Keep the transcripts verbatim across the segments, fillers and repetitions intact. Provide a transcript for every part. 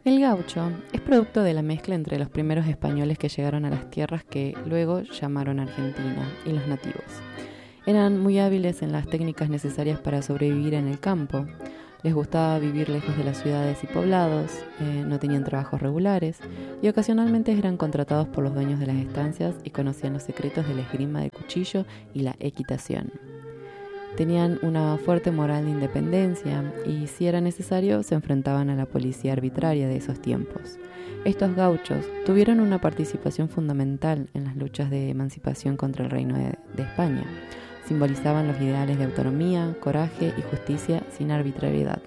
El gaucho es producto de la mezcla entre los primeros españoles que llegaron a las tierras que luego llamaron Argentina y los nativos. Eran muy hábiles en las técnicas necesarias para sobrevivir en el campo. Les gustaba vivir lejos de las ciudades y poblados, eh, no tenían trabajos regulares y ocasionalmente eran contratados por los dueños de las estancias y conocían los secretos de la esgrima de cuchillo y la equitación. Tenían una fuerte moral de independencia y, si era necesario, se enfrentaban a la policía arbitraria de esos tiempos. Estos gauchos tuvieron una participación fundamental en las luchas de emancipación contra el Reino de, de España. Simbolizaban los ideales de autonomía, coraje y justicia sin arbitrariedad.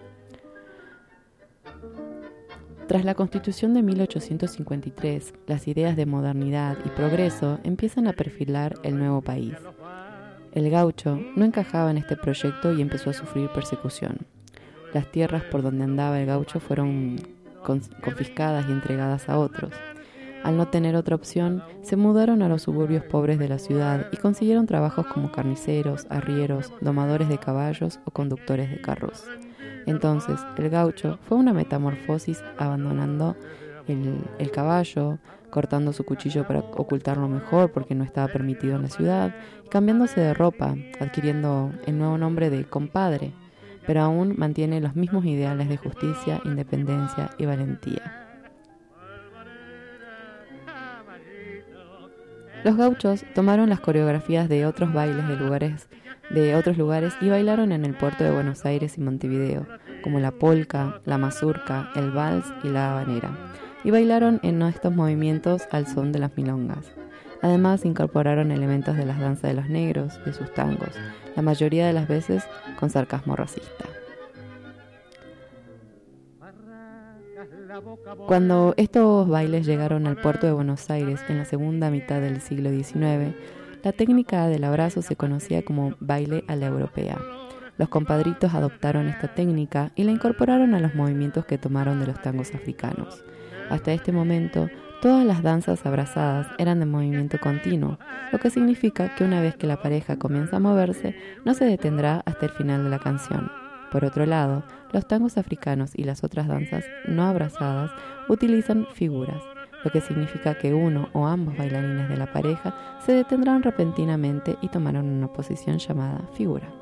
Tras la Constitución de mil ochocientos cincuenta y tres, las ideas de modernidad y progreso empiezan a perfilar el nuevo país. El gaucho no encajaba en este proyecto y empezó a sufrir persecución. Las tierras por donde andaba el gaucho fueron confiscadas y entregadas a otros. Al no tener otra opción, se mudaron a los suburbios pobres de la ciudad y consiguieron trabajos como carniceros, arrieros, domadores de caballos o conductores de carros. Entonces, el gaucho fue una metamorfosis, abandonando el, el caballo, cortando su cuchillo para ocultarlo mejor porque no estaba permitido en la ciudad, y cambiándose de ropa, adquiriendo el nuevo nombre de compadre, pero aún mantiene los mismos ideales de justicia, independencia y valentía. Los gauchos tomaron las coreografías de otros bailes de lugares de otros lugares y bailaron en el puerto de Buenos Aires y Montevideo, como la polka, la mazurca, el vals y la habanera, y bailaron en estos movimientos al son de las milongas. Además, incorporaron elementos de las danzas de los negros, de sus tangos, la mayoría de las veces con sarcasmo racista. Cuando estos bailes llegaron al puerto de Buenos Aires en la segunda mitad del siglo diecinueve, la técnica del abrazo se conocía como baile a la europea. Los compadritos adoptaron esta técnica y la incorporaron a los movimientos que tomaron de los tangos africanos. Hasta este momento, todas las danzas abrazadas eran de movimiento continuo, lo que significa que una vez que la pareja comienza a moverse, no se detendrá hasta el final de la canción. Por otro lado, los tangos africanos y las otras danzas no abrazadas utilizan figuras, lo que significa que uno o ambos bailarines de la pareja se detendrán repentinamente y tomarán una posición llamada figura.